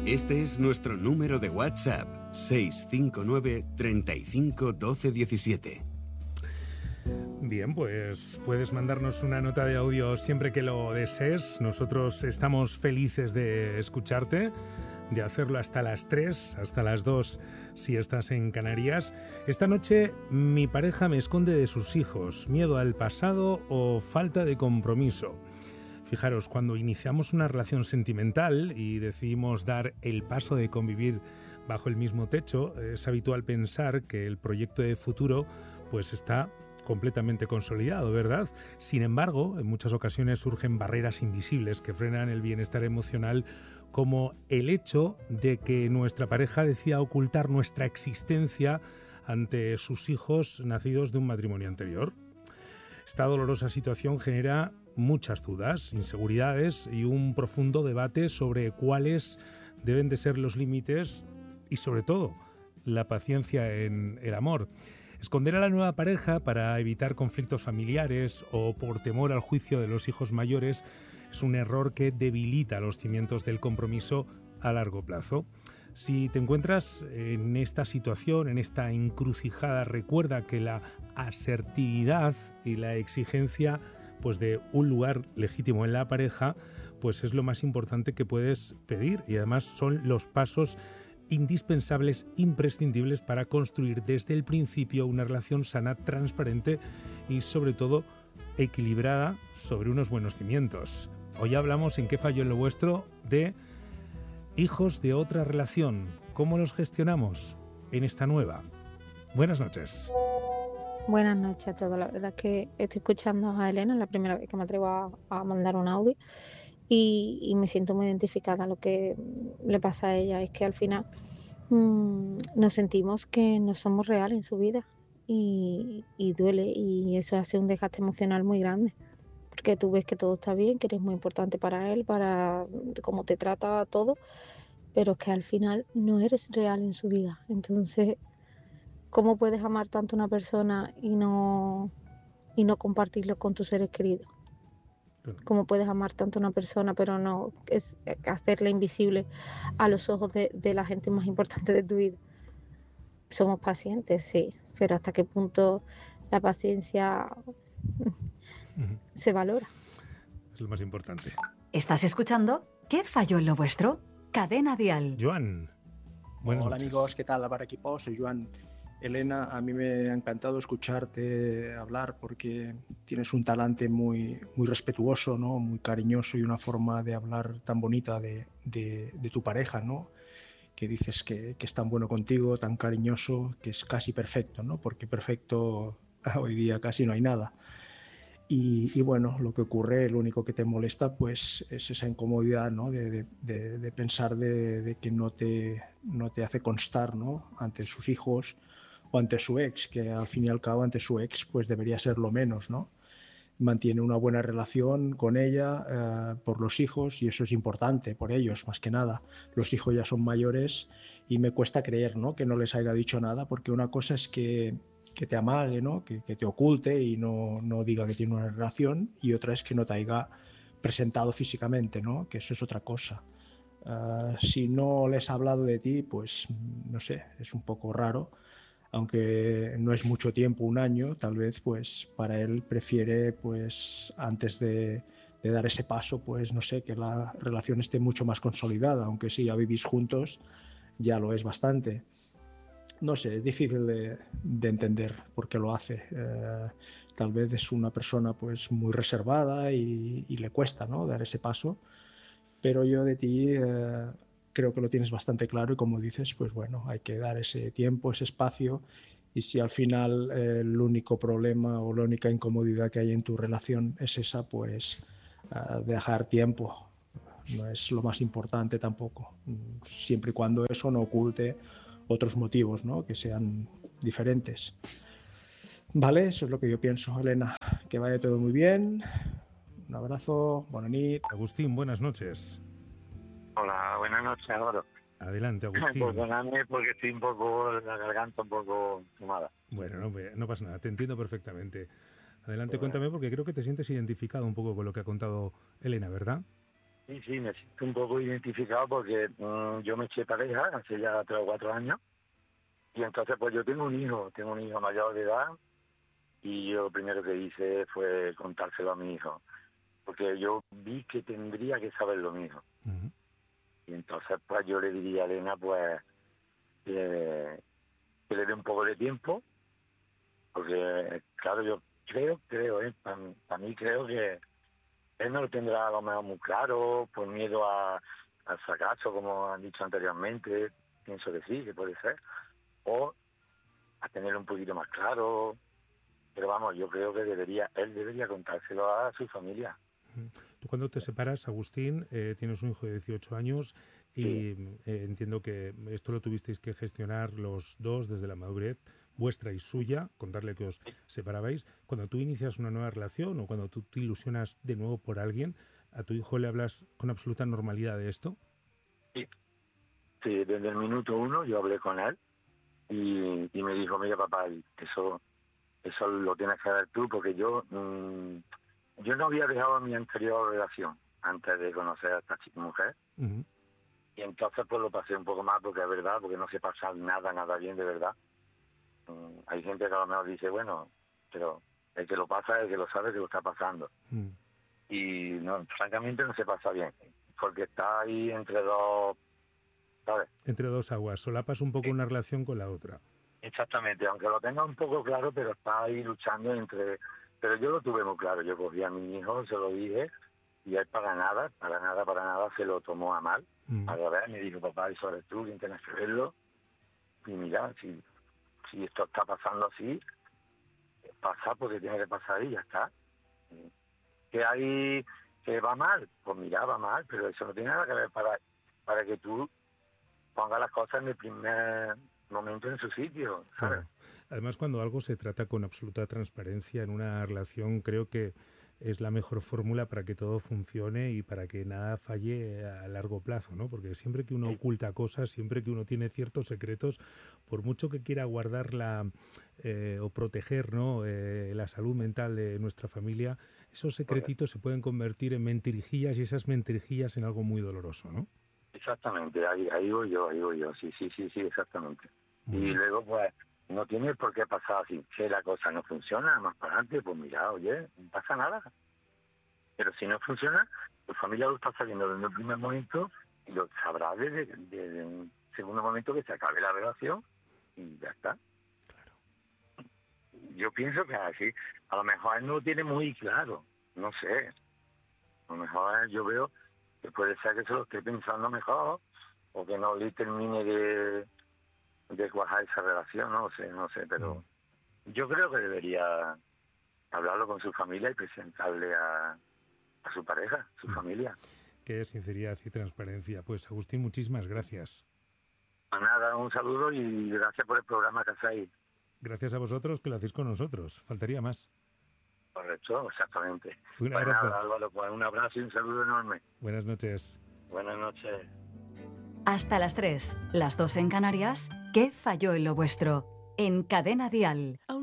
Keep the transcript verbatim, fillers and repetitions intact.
Este es nuestro número de WhatsApp, seis cinco nueve, treinta y cinco, doce diecisiete. Bien, pues puedes mandarnos una nota de audio siempre que lo desees. Nosotros estamos felices de escucharte, de hacerlo hasta las tres, hasta las dos si estás en Canarias. Esta noche mi pareja me esconde de sus hijos, miedo al pasado o falta de compromiso. Fijaros, cuando iniciamos una relación sentimental y decidimos dar el paso de convivir bajo el mismo techo, es habitual pensar que el proyecto de futuro pues está completamente consolidado, ¿verdad? Sin embargo, en muchas ocasiones surgen barreras invisibles que frenan el bienestar emocional, como el hecho de que nuestra pareja decida ocultar nuestra existencia ante sus hijos nacidos de un matrimonio anterior. Esta dolorosa situación genera muchas dudas, inseguridades y un profundo debate sobre cuáles deben de ser los límites y, sobre todo, la paciencia en el amor. Esconder a la nueva pareja para evitar conflictos familiares o por temor al juicio de los hijos mayores es un error que debilita los cimientos del compromiso a largo plazo. Si te encuentras en esta situación, en esta encrucijada, recuerda que la asertividad y la exigencia pues, de un lugar legítimo en la pareja pues, es lo más importante que puedes pedir, y además son los pasos indispensables, imprescindibles para construir desde el principio una relación sana, transparente y sobre todo equilibrada sobre unos buenos cimientos. Hoy hablamos en ¿Qué falló en lo vuestro? De hijos de otra relación. ¿Cómo los gestionamos en esta nueva? Buenas noches. Buenas noches a todos. La verdad es que estoy escuchando a Elena, es la primera vez que me atrevo a, a mandar un audio y, y me siento muy identificada. Lo que le pasa a ella es que al final mmm, nos sentimos que no somos reales en su vida y, y duele, y eso hace un desgaste emocional muy grande, porque tú ves que todo está bien, que eres muy importante para él, para cómo te trata todo, pero es que al final no eres real en su vida. Entonces, ¿cómo puedes amar tanto a una persona y no, y no compartirlo con tus seres queridos? ¿Cómo puedes amar tanto a una persona pero no es hacerla invisible a los ojos de, de la gente más importante de tu vida? Somos pacientes, sí, pero ¿hasta qué punto la paciencia uh-huh. se valora? Es lo más importante. ¿Estás escuchando? ¿Qué falló en lo vuestro? Cadena Dial. Joan. Buenas Hola noches. Amigos, ¿qué tal? Para equipo, soy Joan. Elena, a mí me ha encantado escucharte hablar porque tienes un talante muy, muy respetuoso, ¿no? Muy cariñoso, y una forma de hablar tan bonita de, de, de tu pareja, ¿no? Que dices que, que es tan bueno contigo, tan cariñoso, que es casi perfecto, ¿no? Porque perfecto hoy día casi no hay nada. Y, y bueno, lo que ocurre, lo único que te molesta pues es esa incomodidad, ¿no? de, de, de, de pensar de, de que no te, no te hace constar, ¿no? Ante sus hijos o ante su ex, que al fin y al cabo ante su ex pues debería ser lo menos, ¿no? Mantiene una buena relación con ella eh, por los hijos, y eso es importante por ellos más que nada. Los hijos ya son mayores y me cuesta creer, ¿no? Que no les haya dicho nada, porque una cosa es que que te amague, ¿no? que, que te oculte y no, no diga que tiene una relación, y otra es que no te haya presentado físicamente, ¿no? Que eso es otra cosa. Uh, si no les ha hablado de ti, pues no sé, es un poco raro, aunque no es mucho tiempo, un año, tal vez pues para él prefiere pues antes de, de dar ese paso, pues no sé, que la relación esté mucho más consolidada, aunque si ya vivís juntos ya lo es bastante. No sé, es difícil de, de entender por qué lo hace. Eh, tal vez es una persona pues muy reservada y, y le cuesta, ¿no? Dar ese paso, pero yo de ti eh, creo que lo tienes bastante claro, y como dices, pues bueno, hay que dar ese tiempo, ese espacio, y si al final eh, el único problema o la única incomodidad que hay en tu relación es esa, pues eh, dejar tiempo. No es lo más importante tampoco, siempre y cuando eso no oculte otros motivos, ¿no? Que sean diferentes. Vale, eso es lo que yo pienso, Elena. Que vaya todo muy bien. Un abrazo, buena nit. Agustín, buenas noches. Hola, buenas noches, Álvaro. Adelante, Agustín. Perdóname porque estoy un poco, la garganta un poco tomada. Bueno, no, no pasa nada, te entiendo perfectamente. Adelante, bueno. Cuéntame, porque creo que te sientes identificado un poco con lo que ha contado Elena, ¿verdad? Sí, sí, me siento un poco identificado porque mm, yo me eché pareja hace ya tres o cuatro años y entonces pues yo tengo un hijo, tengo un hijo mayor de edad y yo lo primero que hice fue contárselo a mi hijo porque yo vi que tendría que saberlo mi hijo. Uh-huh. Y entonces pues yo le diría a Elena pues que, que le dé un poco de tiempo porque claro, yo creo, creo, ¿eh? para pa mí creo que él no lo tendrá a lo mejor muy claro, por miedo a, al fracaso, como han dicho anteriormente, pienso que sí, que puede ser, o a tenerlo un poquito más claro, pero vamos, yo creo que debería, él debería contárselo a su familia. Tú cuando te separas, Agustín, eh, tienes un hijo de dieciocho años y Sí. eh, entiendo que esto lo tuvisteis que gestionar los dos desde la madurez vuestra y suya, contarle que os separabais. Cuando tú inicias una nueva relación o cuando tú te ilusionas de nuevo por alguien, ¿a tu hijo le hablas con absoluta normalidad de esto? Sí, sí, desde el minuto uno yo hablé con él y, y me dijo, mira papá, eso eso lo tienes que ver tú porque yo mmm, yo no había dejado mi anterior relación antes de conocer a esta chica mujer. Uh-huh. Y entonces pues lo pasé un poco más porque es verdad, porque no se pasa nada, nada bien de verdad. Mm, hay gente que a lo mejor dice, bueno, pero el que lo pasa es el que lo sabe que lo está pasando. Uh-huh. Y no, francamente no se pasa bien, porque está ahí entre dos, ¿sabes? Entre dos aguas, solapas un poco Sí. una relación con la otra. Exactamente, aunque lo tenga un poco claro, pero está ahí luchando entre... Pero yo lo tuve muy claro, yo cogí a mi hijo, se lo dije, y él para nada, para nada, para nada se lo tomó a mal. Uh-huh. A ver, me dijo, papá, eso eres tú, quien tienes que verlo. Y mira, si, si esto está pasando así, pasa porque tiene que pasar y ya está. Que hay, que va mal, pues mira, va mal, pero eso no tiene nada que ver para, para que tú pongas las cosas en el primer momento en su sitio, ¿sabes? Claro. Además, cuando algo se trata con absoluta transparencia en una relación, creo que es la mejor fórmula para que todo funcione y para que nada falle a largo plazo, ¿no? Porque siempre que uno Sí. oculta cosas, siempre que uno tiene ciertos secretos, por mucho que quiera guardar la, eh, o proteger, ¿no? eh, la salud mental de nuestra familia, esos secretitos se pueden convertir en mentirijillas y esas mentirijillas en algo muy doloroso, ¿no? Exactamente, ahí, ahí voy yo, ahí voy yo, sí, sí, sí, sí, exactamente. Muy y bien. luego, pues, no tiene por qué pasar así. Si la cosa no funciona, más para adelante, pues mira, oye, no pasa nada. Pero si no funciona, tu familia lo está sabiendo desde el primer momento y lo sabrá desde, desde un segundo momento que se acabe la relación y ya está. Claro. Yo pienso que así, a lo mejor él no lo tiene muy claro, no sé. A lo mejor yo veo que puede ser que se lo esté pensando mejor o que no le termine de, de cuajar esa relación, no sé, no sé, pero mm. yo creo que debería hablarlo con su familia y presentarle a, a su pareja, su mm. familia. Qué sinceridad y transparencia. Pues Agustín, muchísimas gracias. Pues nada, un saludo y gracias por el programa que hacéis. Gracias a vosotros que lo hacéis con nosotros, faltaría más. Correcto, exactamente. Un pues abrazo. nada, Álvaro, pues un abrazo y un saludo enorme. Buenas noches. Buenas noches. Hasta las tres, las dos en Canarias. ¿Qué falló en lo vuestro? En Cadena Dial.